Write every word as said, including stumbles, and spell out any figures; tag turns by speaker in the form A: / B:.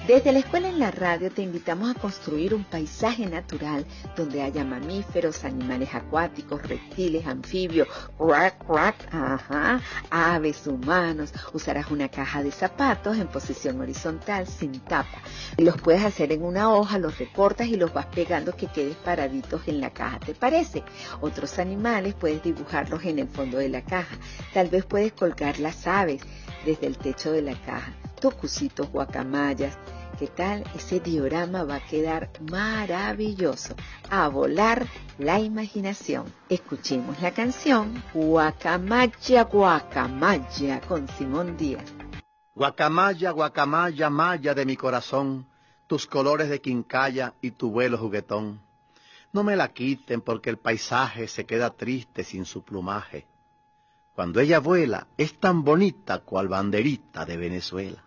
A: Desde la escuela en la radio te invitamos a construir un paisaje natural donde haya mamíferos, animales acuáticos, reptiles, anfibios, crack, crack, ajá, aves, humanos. Usarás una caja de zapatos en posición horizontal sin tapa. Los puedes hacer en una hoja, los recortas y los vas pegando que queden paraditos en la caja, ¿te parece? Otros animales puedes dibujarlos en el fondo de la caja. Tal vez puedes colgar las aves desde el techo de la caja. Tocucitos, guacamayas. ¿Qué tal? Ese diorama va a quedar maravilloso. A volar la imaginación. Escuchemos la canción Guacamaya, Guacamaya con Simón Díaz.
B: Guacamaya, guacamaya, maya de mi corazón, tus colores de quincalla y tu vuelo juguetón. No me la quiten porque el paisaje se queda triste sin su plumaje. Cuando ella vuela es tan bonita cual banderita de Venezuela.